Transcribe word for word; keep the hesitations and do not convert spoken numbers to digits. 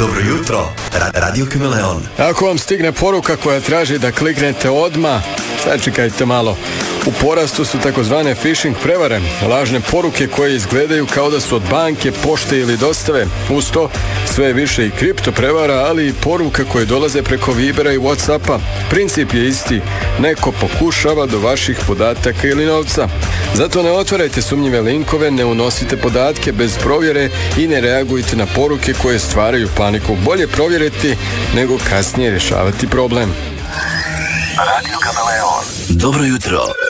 Dobro jutro, Ra- Radio Kameleon. Ako vam stigne poruka koja traži da kliknete odmah, sačekajte malo. U porastu su takozvane phishing prevare, lažne poruke koje izgledaju kao da su od banke, pošte ili dostave. Uz to sve više i kripto prevara, ali i poruka koje dolaze preko Vibera i Whatsappa. Princip je isti, neko pokušava do vaših podataka ili novca. Zato ne otvarajte sumnjive linkove, ne unosite podatke bez provjere i ne reagujte na poruke koje stvaraju paniku. Bolje provjeriti nego kasnije rješavati problem. Radio Kameleon. Dobro jutro.